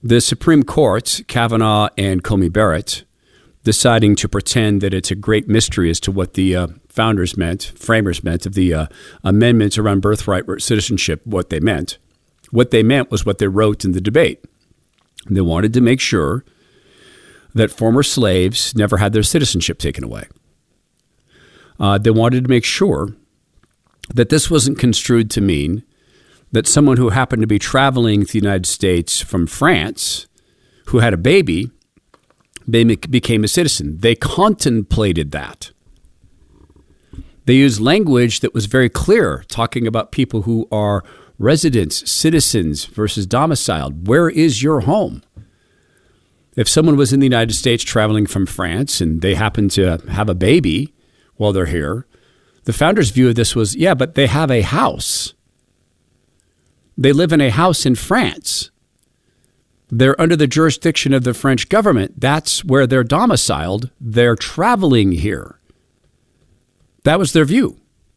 The Supreme Court, Kavanaugh and Coney Barrett, deciding to pretend that it's a great mystery as to what the framers meant of the amendments around birthright citizenship, what they meant. What they meant was what they wrote in the debate. They wanted to make sure that former slaves never had their citizenship taken away. They wanted to make sure that this wasn't construed to mean that someone who happened to be traveling to the United States from France, who had a baby, became a citizen. They contemplated that. They used language that was very clear, talking about people who are residents, citizens versus domiciled. Where is your home? If someone was in the United States traveling from France and they happen to have a baby while they're here, the founders' view of this was, yeah, but they have a house. They live in a house in France. They're under the jurisdiction of the French government. That's where they're domiciled. They're traveling here. That was their view.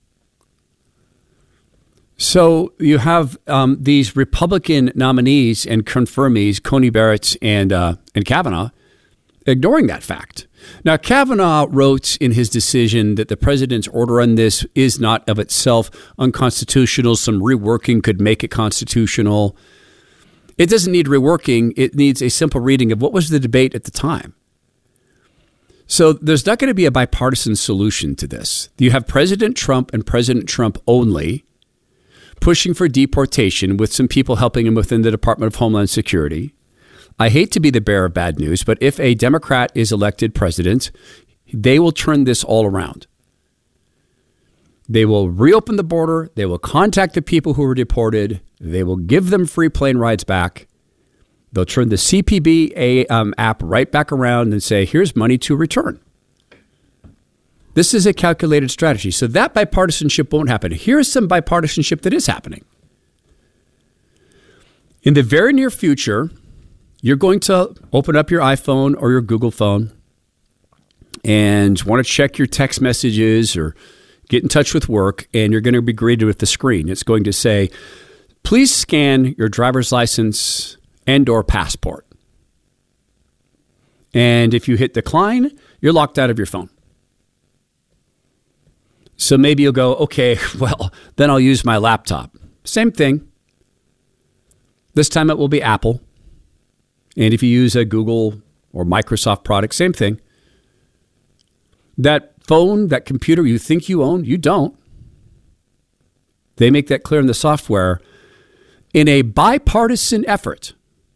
So you have these Republican nominees and confirmees, Coney Barrett and Kavanaugh, ignoring that fact. Now, Kavanaugh wrote in his decision that the president's order on this is not of itself unconstitutional. Some reworking could make it constitutional. It doesn't need reworking. It needs a simple reading of what was the debate at the time. So there's not going to be a bipartisan solution to this. You have President Trump and President Trump only pushing for deportation with some people helping him within the Department of Homeland Security. I hate to be the bearer of bad news, but if a Democrat is elected president, they will turn this all around. They will reopen the border. They will contact the people who were deported. They will give them free plane rides back. They'll turn the CPB app right back around and say, here's money to return. This is a calculated strategy. So that bipartisanship won't happen. Here's some bipartisanship that is happening. In the very near future, you're going to open up your iPhone or your Google phone and want to check your text messages or get in touch with work, and you're going to be greeted with the screen. It's going to say, please scan your driver's license and or passport. And if you hit decline, you're locked out of your phone. So maybe you'll go, okay, well, then I'll use my laptop. Same thing. This time it will be Apple. And if you use a Google or Microsoft product, same thing. That phone, that computer you think you own, you don't. They make that clear in the software. In a bipartisan effort,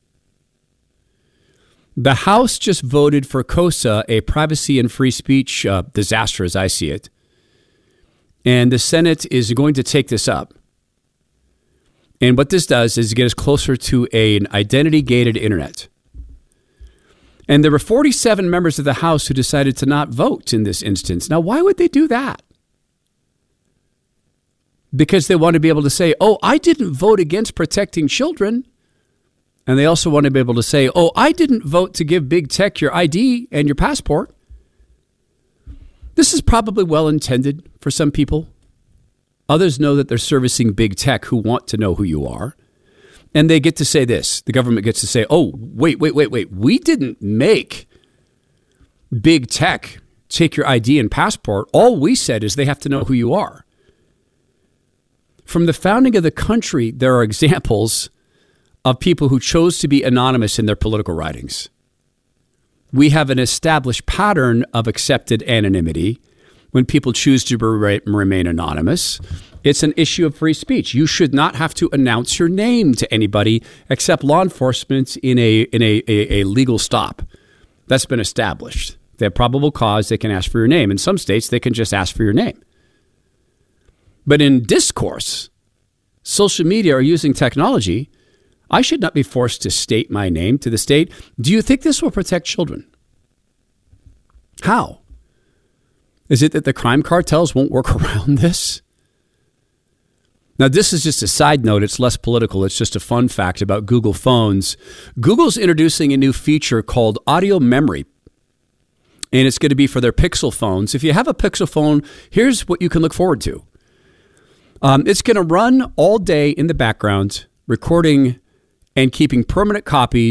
the House just voted for KOSA, a privacy and free speech disaster as I see it. And the Senate is going to take this up. And what this does is get us closer to an identity-gated internet. And there were 47 members of the House who decided to not vote in this instance. Now, why would they do that? Because they want to be able to say, oh, I didn't vote against protecting children. And they also want to be able to say, oh, I didn't vote to give big tech your ID and your passport. This is probably well intended for some people. Others know that they're servicing big tech who want to know who you are. And they get to say this. The government gets to say, oh, wait. We didn't make big tech take your ID and passport. All we said is they have to know who you are. From the founding of the country, there are examples of people who chose to be anonymous in their political writings. We have an established pattern of accepted anonymity when people choose to remain anonymous. It's an issue of free speech. You should not have to announce your name to anybody except law enforcement in a legal stop. That's been established. They have probable cause, they can ask for your name. In some states, they can just ask for your name. But in discourse, social media or using technology, I should not be forced to state my name to the state. Do you think this will protect children? How? Is it that the crime cartels won't work around this? Now, this is just a side note. It's less political. It's just a fun fact about Google phones. Google's introducing a new feature called audio memory. And it's going to be for their Pixel phones. If you have a Pixel phone, here's what you can look forward to. It's going to run all day in the background, recording and keeping permanent copies